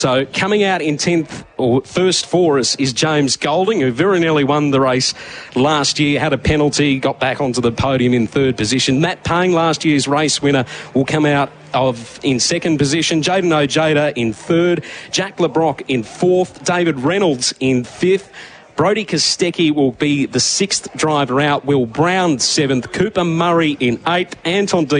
So coming out in 10th or first for us is James Golding, who very nearly won the race last year, had a penalty, got back onto the podium in third position. Matt Payne, last year's race winner, will come out in second position. Jaden Ojeda in third. Jack LeBrock in fourth. David Reynolds in fifth. Brody Kostecki will be the sixth driver out. Will Brown seventh. Cooper Murray in eighth. Anton